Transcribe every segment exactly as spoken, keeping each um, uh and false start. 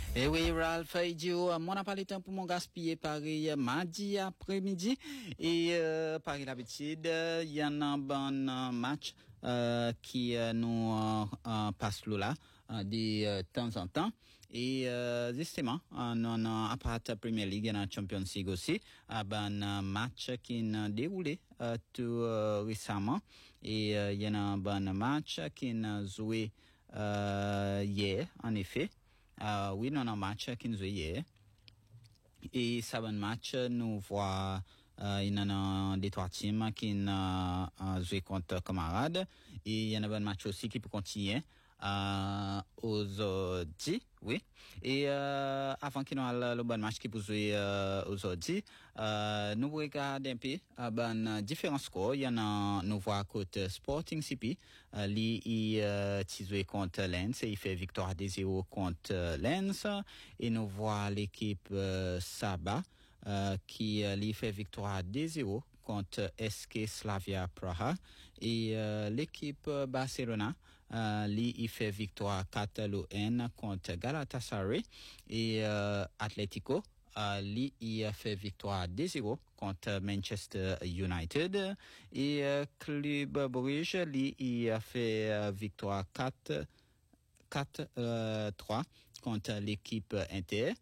Eh oui, Ralph Idio, mon n'a pas le temps pour mon gaspiller Paris mardi après-midi. Et euh, par l'habitude, il y en a un bon euh, match euh, qui euh, nous euh, euh, passe là euh, de euh, temps en temps. Et euh, justement, on a à part la Premier League et la Champions League aussi, un bon euh, match qui a déroulé euh, tout euh, récemment. Et euh, il y en a un bon match qui a joué euh, hier, en effet. Uh, oui, non, un match qui nous joué hier. Et ça, un match, nous voit, euh, il y en a des trois teams qui ont uh, joué contre camarades. Et il y en a un match aussi qui peut continuer. Euh, aujourd'hui, oui. Et euh, avant qu'il y ait le, le bon match qui peut jouer euh, aujourd'hui, euh, nous regardons un peu euh, ben, différents scores. Il y en a, nous voit côté Sporting C P, euh, lui, il euh, joué contre Lens et il fait victoire deux zéro contre euh, Lens. Et nous voit l'équipe euh, Saba euh, qui euh, lui fait victoire deux zéro contre S K Slavia Praha. Et euh, l'équipe euh, Barcelona, euh, lui, il fait victoire quatre un contre Galatasaray. Et euh, Atlético, euh, lui, il a fait victoire deux zéro contre Manchester United. Et euh, Club Bruges, lui, il a fait euh, victoire quatre trois contre l'équipe Inter.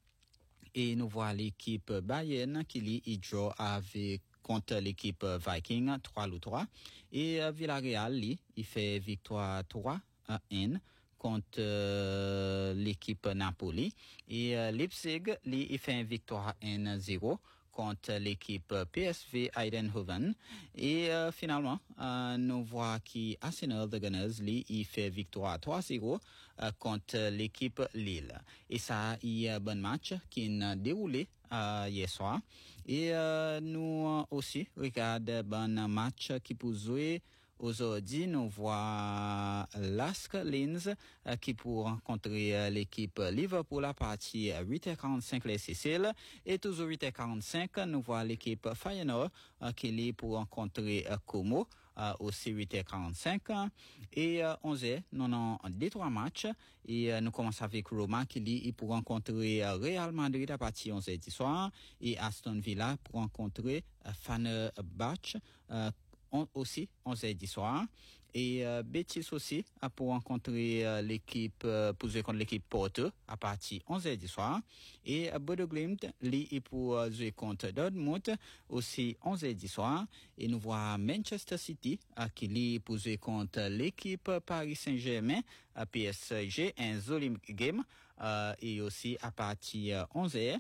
Et nous voyons l'équipe Bayern qui lui, il joue avec contre l'équipe Viking trois à trois. Et euh, Villarreal, lui, il fait victoire trois à un contre euh, l'équipe Napoli. Et euh, Leipzig, lui, il fait une victoire un zéro contre l'équipe P S V Eindhoven. Et euh, finalement, euh, nous voyons qu'Arsenal de Gunners, lui, il fait victoire trois zéro euh, contre l'équipe Lille. Et ça, il y a un bon match qui a déroulé euh, hier soir. Et euh, nous aussi regardons un bon match qui peut jouer aujourd'hui. Nous voyons Lask Linz euh, qui pour rencontrer euh, l'équipe Liverpool à partir à huit heures quarante-cinq les Sicile. Et toujours huit heures quarante-cinq, nous voyons l'équipe Feyenoord euh, qui est pour rencontrer euh, Como euh, aussi huit heures quarante-cinq. Et euh, onze heures, nous avons des trois matchs. Et euh, nous commençons avec Roma qui est pour rencontrer euh, Real Madrid à partir de onze heures du soir. Et Aston Villa pour rencontrer euh, Fenerbahçe euh, On, aussi onze heures du soir. Et euh, Betis aussi a pour rencontrer euh, l'équipe euh, pour jouer contre l'équipe Porto à partir onze heures du soir. Et euh, Bodo Glimt lui est pour euh, jouer contre Dortmund aussi onze heures du soir. Et nous voyons Manchester City euh, qui lui pour jouer contre l'équipe Paris Saint-Germain à P S G un joli game euh, et aussi à partir euh, onze heures.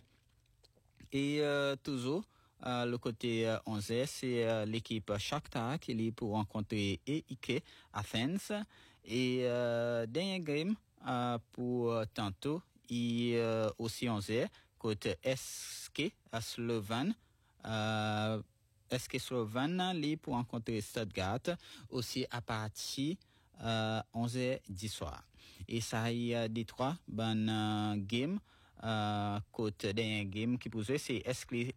Et euh, toujours Euh, le côté euh, onze heures, c'est euh, l'équipe Shakhtar qui est pour rencontrer E I K Athens. Et euh, dernier game euh, pour euh, tantôt, il euh, aussi onze heures, côté S K Slovan. Euh, S K Slovan, lui pour rencontrer Stuttgart, aussi à partir euh, onze heures du soir. Et ça, il y a des trois bonnes euh, games. Euh, côté d'un game qui posait c'est S K